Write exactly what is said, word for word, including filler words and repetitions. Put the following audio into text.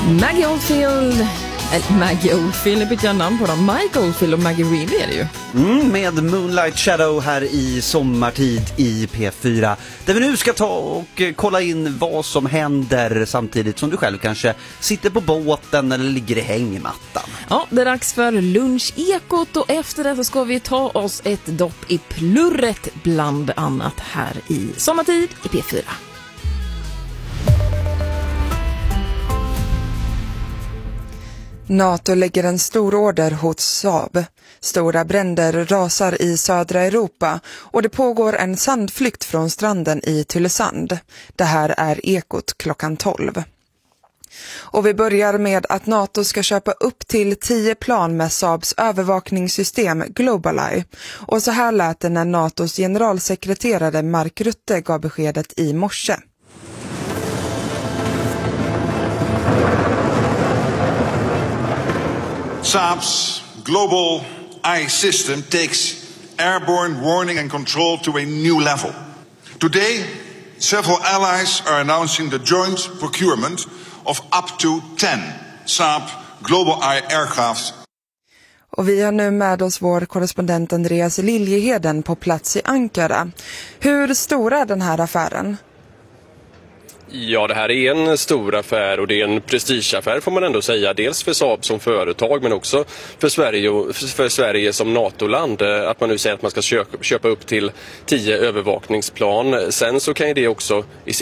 Maggie Oldfield, eller Maggie Oldfield, det bytte jag namn på dem. Mike Oldfield och Maggie Reilly är det ju. Mm, med Moonlight Shadow här i sommartid i P fyra. Där vi nu ska ta och kolla in vad som händer samtidigt som du själv kanske sitter på båten eller ligger i hängmattan. Ja, det är dags för lunchekot och efter det så ska vi ta oss ett dopp i plurret bland annat här i sommartid i P fyra. NATO lägger en stor order hos Saab. Stora bränder rasar i södra Europa och det pågår en sandflykt från stranden i Tylösand. Det här är Ekot klockan tolv. Och vi börjar med att NATO ska köpa upp till tio plan med Saabs övervakningssystem GlobalEye. Och så här lät det när NATOs generalsekreterare Mark Rutte gav beskedet i morse. Saab's Global Eye system takes airborne warning and control to a new level. Today, several allies are announcing the joint procurement of up to ten Saab Global Eye aircraft. Och vi har nu med oss vår korrespondent Andreas Liljeheden på plats i Ankara. Hur stor är den här affären? Ja, det här är en stor affär och det är en prestigeaffär får man ändå säga. Dels för Saab som företag men också för Sverige, och för Sverige som NATO-land. Att man nu säger att man ska köpa upp till tio övervakningsplan. Sen så kan ju det också i